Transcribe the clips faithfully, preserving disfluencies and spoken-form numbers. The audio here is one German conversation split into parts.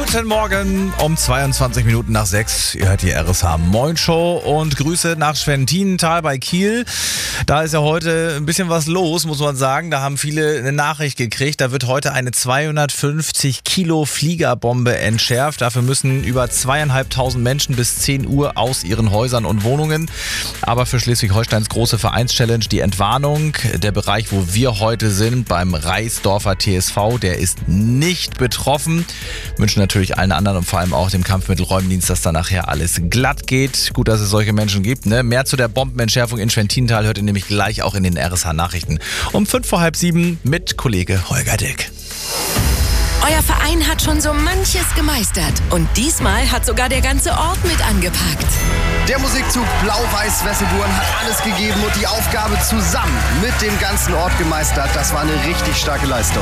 Guten Morgen um zweiundzwanzig Minuten nach sechs. Ihr hört die R S H Moin Show und Grüße nach Schwentinental bei Kiel. Da ist ja heute ein bisschen was los, muss man sagen. Da haben viele eine Nachricht gekriegt. Da wird heute eine zweihundertfünfzig Kilo Fliegerbombe entschärft. Dafür müssen über zweieinhalbtausend Menschen bis zehn Uhr aus ihren Häusern und Wohnungen. Aber für Schleswig-Holsteins große Vereinschallenge die Entwarnung. Der Bereich, wo wir heute sind, beim Reisdorfer T S V, der ist nicht betroffen. Wünschen natürlich allen anderen und vor allem auch dem Kampfmittelräumdienst, dass da nachher alles glatt geht. Gut, dass es solche Menschen gibt. Ne? Mehr zu der Bombenentschärfung in Schwentinental hört ihr nämlich gleich auch in den R S H-Nachrichten. Um fünf vor halb sieben mit Kollege Holger Dilk. Euer Verein hat schon so manches gemeistert. Und diesmal hat sogar der ganze Ort mit angepackt. Der Musikzug Blau-Weiß-Wesselburen hat alles gegeben und die Aufgabe zusammen mit dem ganzen Ort gemeistert. Das war eine richtig starke Leistung.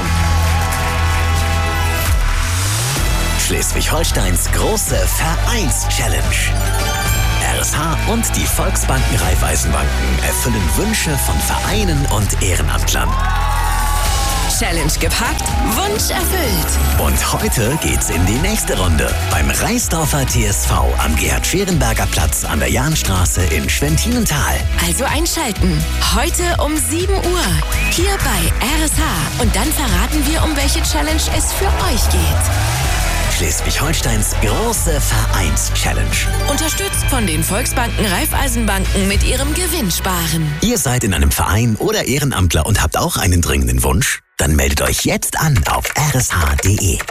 Schleswig-Holsteins große Vereins-Challenge. R S H und die Volksbanken Raiffeisenbanken erfüllen Wünsche von Vereinen und Ehrenamtlern. Challenge gepackt, Wunsch erfüllt. Und heute geht's in die nächste Runde beim Reisdorfer T S V am Gerhard-Scherenberger-Platz an der Jahnstraße in Schwentinental. Also einschalten. Heute um sieben Uhr. Hier bei R S H. Und dann verraten wir, um welche Challenge es für euch geht. Schleswig-Holsteins große Vereins-Challenge. Unterstützt von den Volksbanken Raiffeisenbanken mit ihrem Gewinnsparen. Ihr seid in einem Verein oder Ehrenamtler und habt auch einen dringenden Wunsch? Dann meldet euch jetzt an auf r s h punkt d e.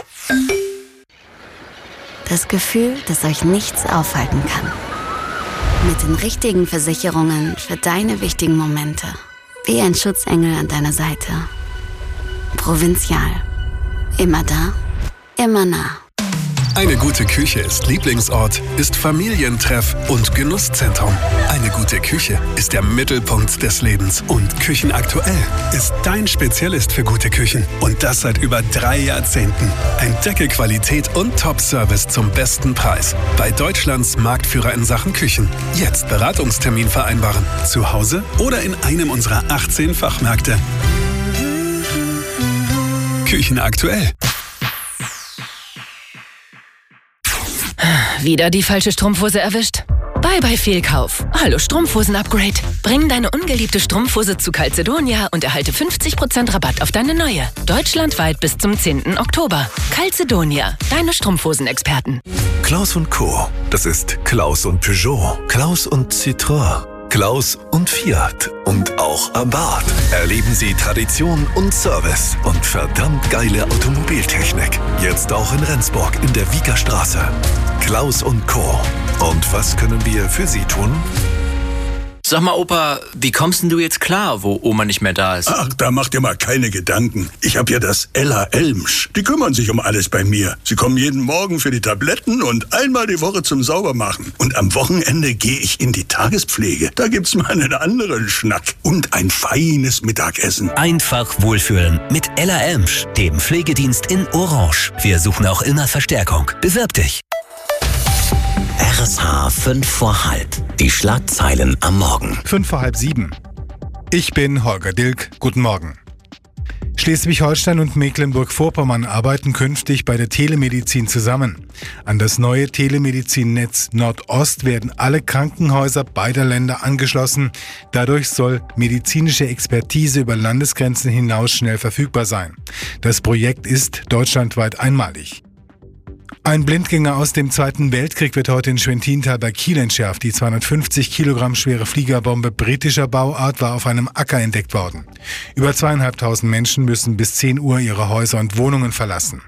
Das Gefühl, dass euch nichts aufhalten kann. Mit den richtigen Versicherungen für deine wichtigen Momente. Wie ein Schutzengel an deiner Seite. Provinzial. Immer da, immer nah. Eine gute Küche ist Lieblingsort, ist Familientreff und Genusszentrum. Eine gute Küche ist der Mittelpunkt des Lebens. Und Küchenaktuell ist dein Spezialist für gute Küchen. Und das seit über drei Jahrzehnten. Entdecke Qualität und Top-Service zum besten Preis. Bei Deutschlands Marktführer in Sachen Küchen. Jetzt Beratungstermin vereinbaren. Zu Hause oder in einem unserer achtzehn Fachmärkte. Küchenaktuell. Wieder die falsche Strumpfhose erwischt? Bye bye Fehlkauf. Hallo Strumpfhosen-Upgrade. Bring deine ungeliebte Strumpfhose zu Calzedonia und erhalte fünfzig Prozent Rabatt auf deine neue. Deutschlandweit bis zum zehnten Oktober. Calzedonia, deine Strumpfhosenexperten. Klaus und Co. Das ist Klaus und Peugeot, Klaus und Citroën, Klaus und Fiat und auch Abarth. Erleben Sie Tradition und Service und verdammt geile Automobiltechnik. Jetzt auch in Rendsburg in der Wiekerstraße. Klaus und Co. Und was können wir für Sie tun? Sag mal, Opa, wie kommst denn du jetzt klar, wo Oma nicht mehr da ist? Ach, da mach dir mal keine Gedanken. Ich hab ja das Ella Elmsch. Die kümmern sich um alles bei mir. Sie kommen jeden Morgen für die Tabletten und einmal die Woche zum Saubermachen. Und am Wochenende gehe ich in die Tagespflege. Da gibt's mal einen anderen Schnack. Und ein feines Mittagessen. Einfach wohlfühlen mit Ella Elmsch, dem Pflegedienst in Orange. Wir suchen auch immer Verstärkung. Bewirb dich. R S H fünf vor halb. Die Schlagzeilen am Morgen. fünf vor halb sieben. Ich bin Holger Dilk. Guten Morgen. Schleswig-Holstein und Mecklenburg-Vorpommern arbeiten künftig bei der Telemedizin zusammen. An das neue Telemedizinnetz Nordost werden alle Krankenhäuser beider Länder angeschlossen. Dadurch soll medizinische Expertise über Landesgrenzen hinaus schnell verfügbar sein. Das Projekt ist deutschlandweit einmalig. Ein Blindgänger aus dem Zweiten Weltkrieg wird heute in Schwentinental bei Kiel entschärft. Die zweihundertfünfzig Kilogramm schwere Fliegerbombe britischer Bauart war auf einem Acker entdeckt worden. Über zweieinhalbtausend Menschen müssen bis zehn Uhr ihre Häuser und Wohnungen verlassen.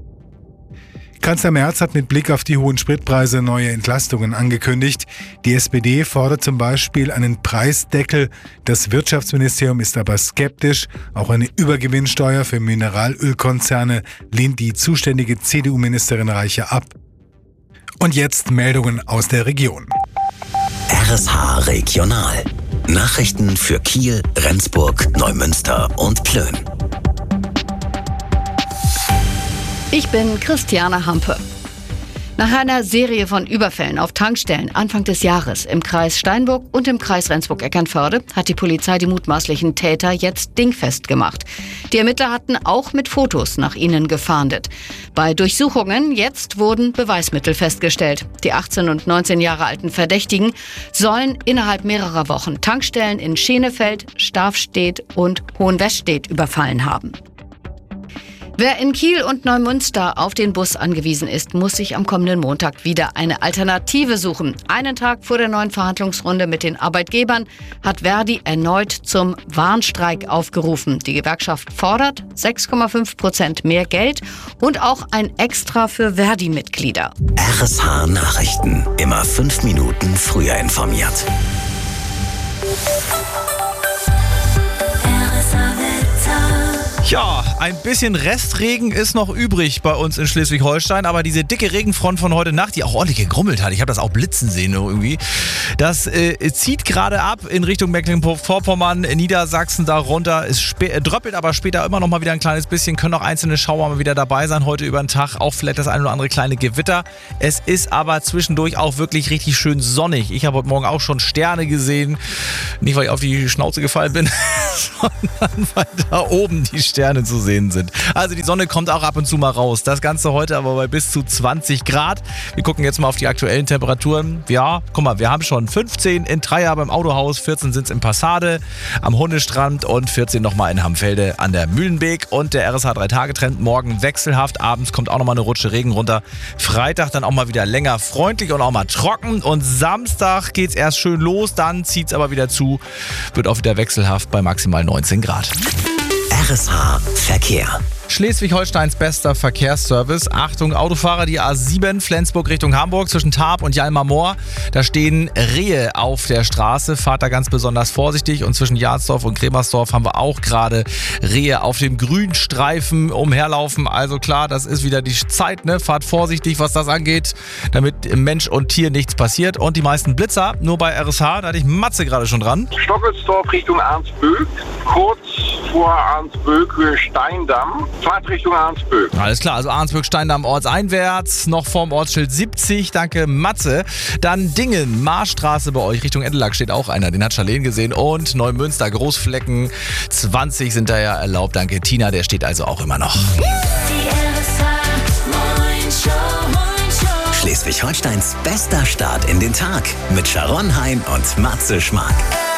Kanzler Merz hat mit Blick auf die hohen Spritpreise neue Entlastungen angekündigt. Die S P D fordert zum Beispiel einen Preisdeckel. Das Wirtschaftsministerium ist aber skeptisch. Auch eine Übergewinnsteuer für Mineralölkonzerne lehnt die zuständige C D U-Ministerin Reiche ab. Und jetzt Meldungen aus der Region. R S H Regional. Nachrichten für Kiel, Rendsburg, Neumünster und Plön. Ich bin Christiane Hampe. Nach einer Serie von Überfällen auf Tankstellen Anfang des Jahres im Kreis Steinburg und im Kreis Rendsburg-Eckernförde hat die Polizei die mutmaßlichen Täter jetzt dingfest gemacht. Die Ermittler hatten auch mit Fotos nach ihnen gefahndet. Bei Durchsuchungen jetzt wurden Beweismittel festgestellt. Die achtzehn und neunzehn Jahre alten Verdächtigen sollen innerhalb mehrerer Wochen Tankstellen in Schenefeld, Stafstedt und Hohenwestedt überfallen haben. Wer in Kiel und Neumünster auf den Bus angewiesen ist, muss sich am kommenden Montag wieder eine Alternative suchen. Einen Tag vor der neuen Verhandlungsrunde mit den Arbeitgebern hat Verdi erneut zum Warnstreik aufgerufen. Die Gewerkschaft fordert sechs Komma fünf Prozent mehr Geld und auch ein Extra für Verdi-Mitglieder. R S H Nachrichten. Immer fünf Minuten früher informiert. Ja, ein bisschen Restregen ist noch übrig bei uns in Schleswig-Holstein, aber diese dicke Regenfront von heute Nacht, die auch ordentlich gegrummelt hat, ich habe das auch blitzen sehen irgendwie, das äh, zieht gerade ab in Richtung Mecklenburg-Vorpommern, Niedersachsen da runter. Es spä- dröppelt aber später immer noch mal wieder ein kleines bisschen, können auch einzelne Schauer mal wieder dabei sein heute über den Tag, auch vielleicht das eine oder andere kleine Gewitter. Es ist aber zwischendurch auch wirklich richtig schön sonnig. Ich habe heute Morgen auch schon Sterne gesehen, nicht weil ich auf die Schnauze gefallen bin, sondern weil da oben die Sterne Sterne zu sehen sind. Also die Sonne kommt auch ab und zu mal raus. Das Ganze heute aber bei bis zu zwanzig Grad. Wir gucken jetzt mal auf die aktuellen Temperaturen. Ja, guck mal, wir haben schon fünfzehn in Treier beim Autohaus, vierzehn sind es in Passade, am Hundestrand und vierzehn nochmal in Hamfelde an der Mühlenbeek. Und der R S H drei Tage Trend morgen wechselhaft. Abends kommt auch nochmal eine Rutsche Regen runter. Freitag dann auch mal wieder länger freundlich und auch mal trocken. Und Samstag geht's erst schön los, dann zieht's aber wieder zu. Wird auch wieder wechselhaft bei maximal neunzehn Grad. R S H Verkehr. Schleswig-Holsteins bester Verkehrsservice. Achtung, Autofahrer, die A sieben Flensburg Richtung Hamburg zwischen Tarp und Jalmar-Moor. Da stehen Rehe auf der Straße. Fahrt da ganz besonders vorsichtig. Und zwischen Jarsdorf und Kremersdorf haben wir auch gerade Rehe auf dem Grünstreifen umherlaufen. Also klar, das ist wieder die Zeit, ne? Fahrt vorsichtig, was das angeht, damit Mensch und Tier nichts passiert. Und die meisten Blitzer nur bei R S H. Da hatte ich Matze gerade schon dran. Stockelsdorf Richtung Arnsböck. Kurz vor Arnsböck, Höhe Steindamm. Fahrt Richtung Arnsböck. Alles klar, also Arnsböck, Steindamm ortseinwärts, noch vorm Ortsschild siebzig, danke Matze. Dann Dingen, Marstraße bei euch, Richtung Endelag steht auch einer, den hat Charlene gesehen. Und Neumünster, Großflecken, zwanzig sind da ja erlaubt, danke Tina, der steht also auch immer noch. Schleswig-Holsteins bester Start in den Tag mit Sharon Hein und Matze Schmark.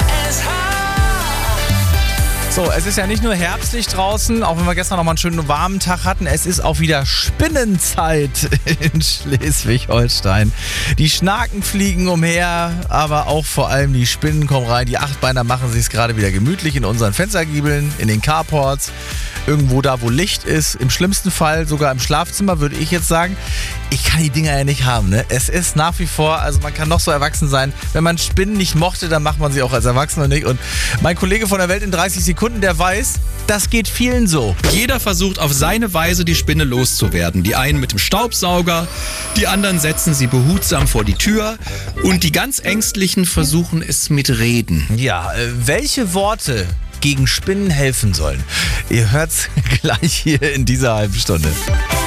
So, es ist ja nicht nur herbstlich draußen, auch wenn wir gestern noch mal einen schönen warmen Tag hatten, es ist auch wieder Spinnenzeit in Schleswig-Holstein. Die Schnaken fliegen umher, aber auch vor allem die Spinnen kommen rein. Die Achtbeiner machen sich es gerade wieder gemütlich in unseren Fenstergiebeln, in den Carports, irgendwo da, wo Licht ist. Im schlimmsten Fall sogar im Schlafzimmer, würde ich jetzt sagen. Ich kann die Dinger ja nicht haben, ne? Es ist nach wie vor, also man kann noch so erwachsen sein. Wenn man Spinnen nicht mochte, dann macht man sie auch als Erwachsener nicht. Und mein Kollege von der Welt in dreißig Sekunden, der weiß, das geht vielen so. Jeder versucht auf seine Weise, die Spinne loszuwerden. Die einen mit dem Staubsauger, die anderen setzen sie behutsam vor die Tür und die ganz Ängstlichen versuchen es mit Reden. Ja, äh, welche Worte gegen Spinnen helfen sollen? Ihr hört's gleich hier in dieser halben Stunde.